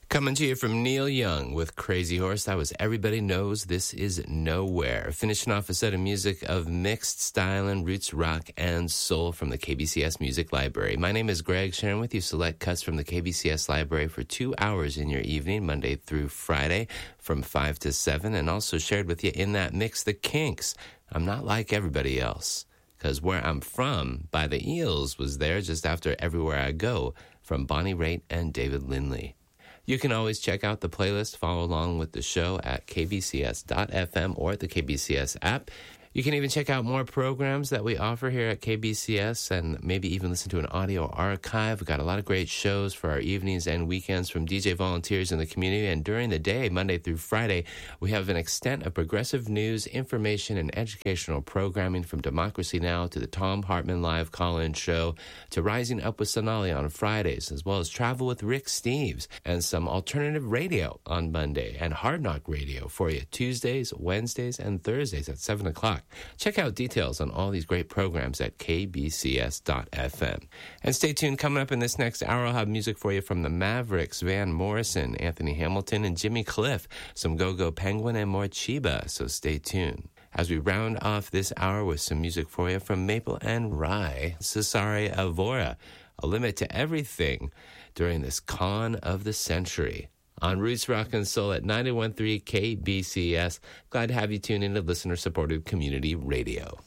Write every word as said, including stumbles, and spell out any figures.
Coming to you from Neil Young with Crazy Horse. That was Everybody Knows This Is Nowhere. Finishing off a set of music of mixed style and roots rock and soul from the K B C S Music Library. My name is Greg, sharing with you select cuts from the K B C S Library for two hours in your evening, Monday through Friday from five to seven, and also shared with you in that mix the Kinks. I'm not like everybody else, because Where I'm From by the Eels was there just after Everywhere I Go from Bonnie Raitt and David Lindley. You can always check out the playlist, follow along with the show at k b c s dot f m or the K B C S app. You can even check out more programs that we offer here at K B C S and maybe even listen to an audio archive. We've got a lot of great shows for our evenings and weekends from D J volunteers in the community. And during the day, Monday through Friday, we have an extent of progressive news, information, and educational programming from Democracy Now! To the Tom Hartman Live call-in show to Rising Up with Sonali on Fridays, as well as Travel with Rick Steves and some alternative radio on Monday and Hard Knock Radio for you Tuesdays, Wednesdays, and Thursdays at seven o'clock. Check out details on all these great programs at k b c s dot f m. And stay tuned. Coming up in this next hour, I'll have music for you from the Mavericks, Van Morrison, Anthony Hamilton, and Jimmy Cliff, some Go-Go Penguin, and more Chiba, so stay tuned. As we round off this hour with some music for you from Maple and Rye, Cesare Avora, A Limit to Everything during this con of the century. On Roots Rock and Soul at ninety-one point three K B C S. Glad to have you tune in to listener-supported community radio.